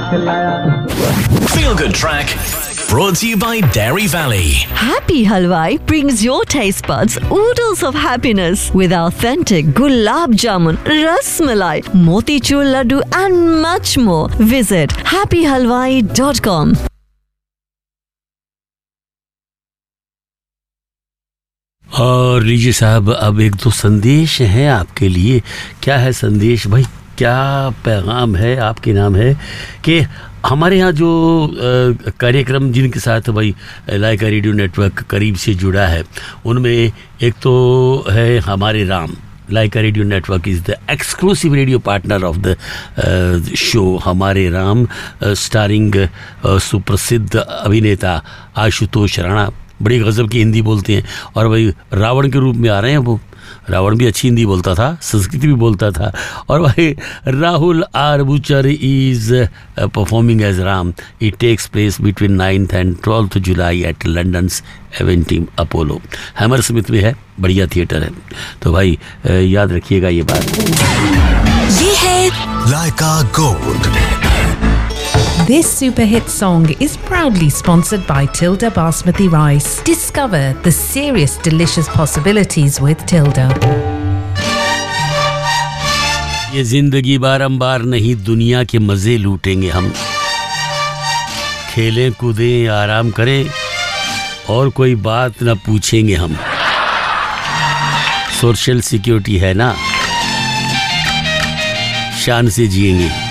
Feel Good Track brought to you by Dairy Valley. Happy Halwai brings your taste buds oodles of happiness with authentic gulab jamun, ras malai, motichur laddu and much more. Visit happyhalwai.com. और लीजिए साहब, अब एक दो संदेश हैं आपके लिए। क्या है संदेश भाई, क्या पैगाम है? आपके नाम है कि हमारे यहाँ जो कार्यक्रम जिनके साथ भाई लाइका रेडियो नेटवर्क करीब से जुड़ा है, उनमें एक तो है हमारे राम। लाइका radio network is the exclusive radio partner of the show हमारे राम, स्टारिंग सुप्रसिद्ध अभिनेता आशुतोष राणा। बड़ी गज़ब की हिंदी बोलते हैं और भाई रावण के रूप में आ रहे हैं वो। रावण भी अच्छी हिंदी बोलता था, संस्कृत भी बोलता था। और भाई Rahul are butcher is performing as Ram. It takes place between 9th and 12th July eight London's एवेंटिम Apollo. Hammer Smith में है, बढ़िया थिएटर है। तो भाई याद रखिएगा ये बात। ये है लाइका gold. This super hit song is proudly sponsored by Tilda Basmati Rice. Discover the serious delicious possibilities with Tilda. ये जिंदगी बारंबार नहीं, दुनिया के मजे लूटेंगे हम। खेलें कूदें आराम करें और कोई बात ना पूछेंगे हम। सोशल सिक्योरिटी है ना, शान से जिएंगे।